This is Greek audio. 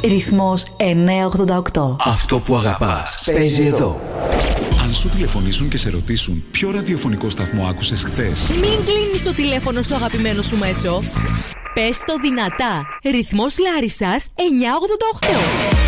Ρυθμός 988. Αυτό που αγαπάς παίζει εδώ. Αν σου τηλεφωνήσουν και σε ρωτήσουν ποιο ραδιοφωνικό σταθμό άκουσες χθες, μην κλείνεις το τηλέφωνο στο αγαπημένο σου μέσο. Πες το δυνατά. Ρυθμός Λάρισσας 988.